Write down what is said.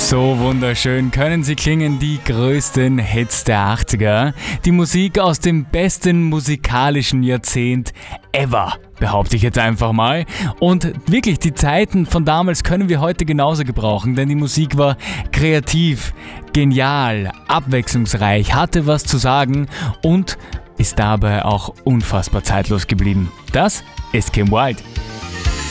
So wunderschön können sie klingen, die größten Hits der 80er. Die Musik aus dem besten musikalischen Jahrzehnt ever, behaupte ich jetzt einfach mal. Und wirklich, die Zeiten von damals können wir heute genauso gebrauchen, denn die Musik war kreativ, genial, abwechslungsreich, hatte was zu sagen und ist dabei auch unfassbar zeitlos geblieben. Das ist Kim Wilde.